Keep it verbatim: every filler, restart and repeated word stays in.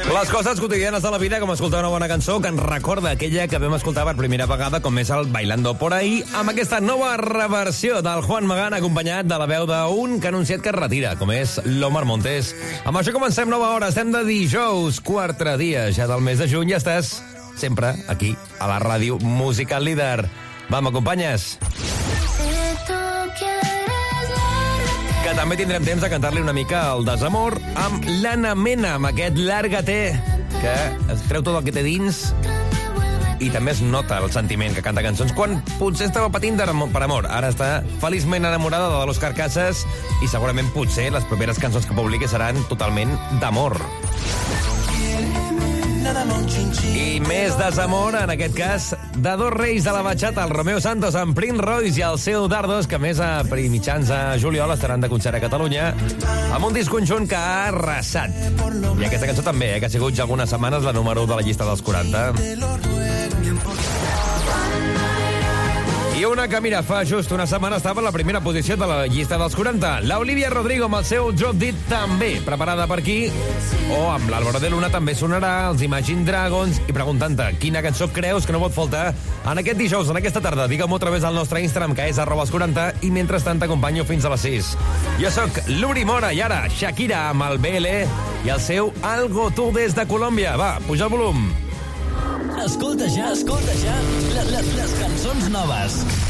Les coses quotidianes de la vida, com escoltar una bona cançó que ens recorda aquella que vam escoltar per primera vegada, com és el Bailando por ahí, amb aquesta nova reversió del Juan Magán, acompanyat de la veu d'un que ha anunciat que es retira, com és l'Omar Montes. Amb això comencem nova hora, estem de dijous, quatre dies ja del mes de juny, i estàs sempre aquí, a la ràdio Musical Líder. Va, m'acompanyes? Que també tindrem temps de cantar-li una mica el desamor amb l'Anna Mena, amb aquest Lárgate, que es treu tot el que té dins i també es nota el sentiment que canta cançons quan potser estava patint per amor. Ara està feliçment enamorada de l'Òscar Casas i segurament potser les properes cançons que publiqui seran totalment d'amor. I més desamor, en aquest cas, de dos reis de la bachata, el Romeo Santos amb Prince Royce i el seu Dardos, que més a mitjans a juliol estaran de concert a Catalunya, amb un disc conjunt que ha arrasat. I aquesta cançó també, eh, que ha sigut ja algunes setmanes la número u de la llista dels quaranta. I una que, mira, fa just una setmana estava a la primera posició de la llista dels quaranta. La Olivia Rodrigo amb el seu Drop Dead també, preparada per aquí. O amb l'Álvaro de Luna també sonarà, els Imagine Dragons. I preguntant-te, quina cançó creus que no pot faltar en aquest dijous, en aquesta tarda? Digue-m'ho a través del nostre Instagram, que és arroba els quaranta, i mentrestant t'acompanyo fins a les sis. Jo sóc l'Uri Mora i ara Shakira amb el B L i el seu Algo Tu des de Colòmbia. Va, puja el volum. Escolta ja, escolta ja les, les, les cançons noves.